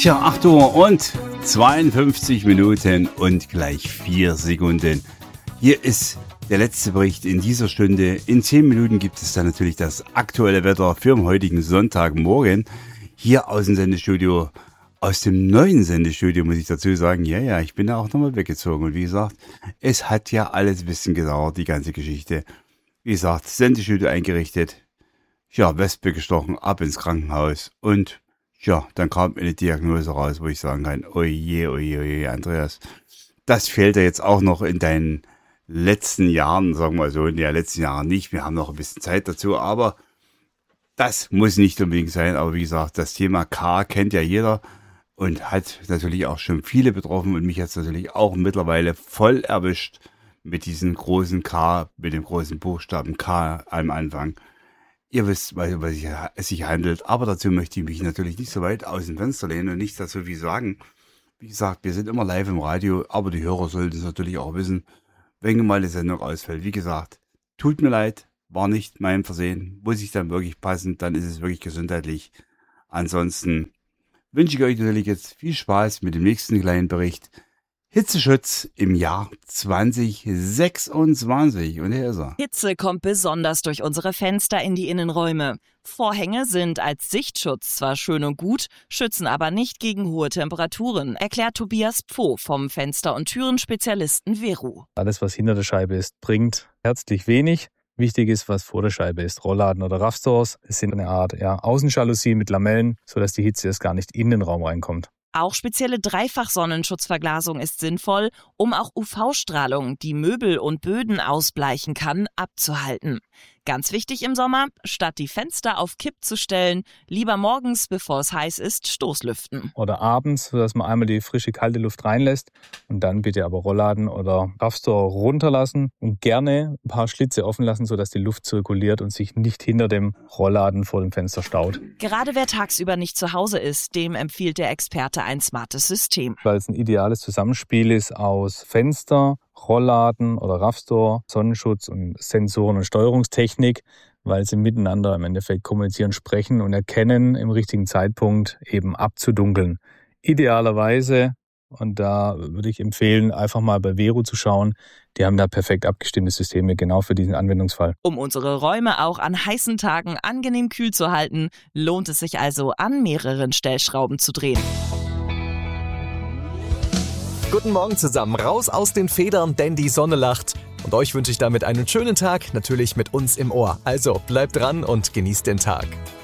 Tja, 8 Uhr und 52 Minuten und gleich 4 Sekunden. Hier ist der letzte Bericht in dieser Stunde. In 10 Minuten gibt es dann natürlich das aktuelle Wetter für den heutigen Sonntagmorgen. Hier aus dem Sendestudio, aus dem neuen Sendestudio muss ich dazu sagen. Ja, ich bin da auch nochmal weggezogen. Und wie gesagt, es hat ja alles ein bisschen gedauert, die ganze Geschichte. Wie gesagt, Sendestudio eingerichtet. Ja, Wespe gestochen, ab ins Krankenhaus. Und ja, dann kam eine Diagnose raus, wo ich sagen kann, oje, Andreas, das fehlt ja jetzt auch noch in deinen letzten Jahren, sagen wir so, in den letzten Jahren nicht. Wir haben noch ein bisschen Zeit dazu, aber das muss nicht unbedingt sein. Aber wie gesagt, das Thema K kennt ja jeder und hat natürlich auch schon viele betroffen und mich hat es natürlich auch mittlerweile voll erwischt mit diesem großen K, mit dem großen Buchstaben K am Anfang. Ihr wisst, was es sich handelt, aber dazu möchte ich mich natürlich nicht so weit aus dem Fenster lehnen und nichts dazu wie sagen. Wie gesagt, wir sind immer live im Radio, aber die Hörer sollten es natürlich auch wissen, wenn mal die Sendung ausfällt. Wie gesagt, tut mir leid, war nicht mein Versehen, muss ich dann wirklich passen, dann ist es wirklich gesundheitlich. Ansonsten wünsche ich euch natürlich jetzt viel Spaß mit dem nächsten kleinen Bericht. Hitzeschutz im Jahr 2026. Und hier ist er. Hitze kommt besonders durch unsere Fenster in die Innenräume. Vorhänge sind als Sichtschutz zwar schön und gut, schützen aber nicht gegen hohe Temperaturen, erklärt Tobias Pfoh vom Fenster- und Türenspezialisten Veru. Alles, was hinter der Scheibe ist, bringt herzlich wenig. Wichtig ist, was vor der Scheibe ist. Rollladen oder Raffstores. Es sind eine Art Außenjalousien mit Lamellen, sodass die Hitze erst gar nicht in den Raum reinkommt. Auch spezielle Dreifach-Sonnenschutzverglasung ist sinnvoll, um auch UV-Strahlung, die Möbel und Böden ausbleichen kann, abzuhalten. Ganz wichtig im Sommer, statt die Fenster auf Kipp zu stellen, lieber morgens, bevor es heiß ist, Stoßlüften. Oder abends, sodass man einmal die frische, kalte Luft reinlässt und dann bitte aber Rollladen oder Raffstore runterlassen und gerne ein paar Schlitze offen lassen, sodass die Luft zirkuliert und sich nicht hinter dem Rollladen vor dem Fenster staut. Gerade wer tagsüber nicht zu Hause ist, dem empfiehlt der Experte ein smartes System. Weil es ein ideales Zusammenspiel ist aus Fenster, Rollladen oder Raffstore, Sonnenschutz und Sensoren und Steuerungstechnik, weil sie miteinander im Endeffekt kommunizieren, sprechen und erkennen, im richtigen Zeitpunkt eben abzudunkeln. Idealerweise, und da würde ich empfehlen, einfach mal bei Veru zu schauen, die haben da perfekt abgestimmte Systeme genau für diesen Anwendungsfall. Um unsere Räume auch an heißen Tagen angenehm kühl zu halten, lohnt es sich also, an mehreren Stellschrauben zu drehen. Guten Morgen zusammen, raus aus den Federn, denn die Sonne lacht. Und euch wünsche ich damit einen schönen Tag, natürlich mit uns im Ohr. Also bleibt dran und genießt den Tag.